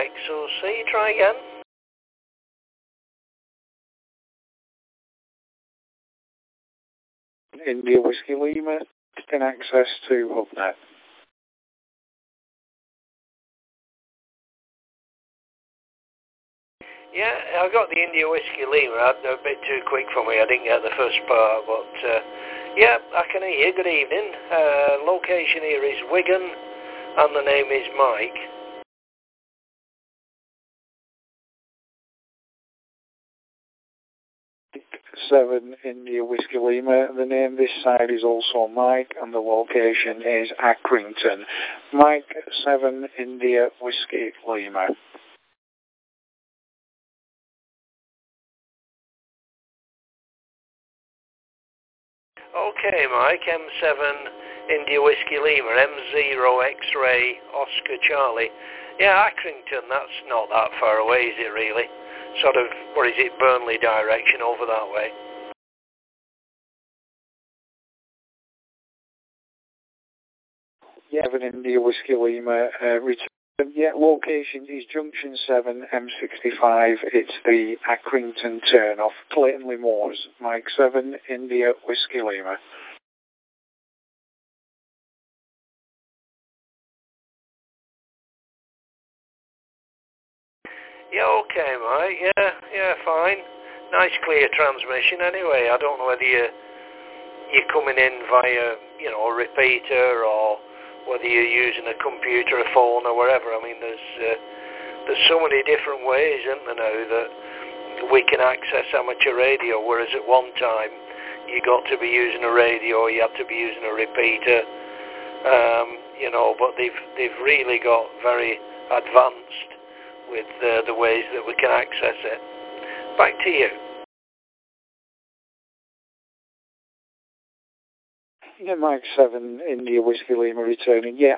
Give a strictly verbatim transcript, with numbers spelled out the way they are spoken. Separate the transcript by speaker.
Speaker 1: Mike, so see, try again.
Speaker 2: India Whiskey Lima, in access to HubNet.
Speaker 1: Yeah, I got the India Whiskey Lima. A bit too quick for me. I didn't get the first part, but uh, yeah, I can hear you. Good evening. Uh, location here is Wigan, and the name is Mike.
Speaker 2: Seven India Whiskey Lima. The name this side is also Mike, and the location is Accrington. Mike, seven India Whiskey Lima.
Speaker 1: Okay, Mike, M seven India Whiskey Lima, M zero X-ray Oscar Charlie. Yeah, Accrington, that's not that far away, is it really? Sort of, what is it, Burnley direction over that way?
Speaker 2: Yeah, seven India Whiskey Lima, uh, return. Yeah, location is Junction seven, M sixty-five. It's the Accrington turn-off, Clayton-le Moors. Mike seven India Whiskey Lima.
Speaker 1: Yeah, okay, Mike. Yeah, yeah, fine. Nice clear transmission anyway. I don't know whether you, you're coming in via, you know, a repeater or whether you're using a computer, a phone or whatever. I mean, there's uh, there's so many different ways, isn't there, now that we can access amateur radio, whereas at one time you got to be using a radio, you had to be using a repeater, um, you know, but they've, they've really got very advanced with uh, the ways that we can access it. Back to you.
Speaker 2: Yeah, Mike seven India Whiskey Lima returning. Yeah,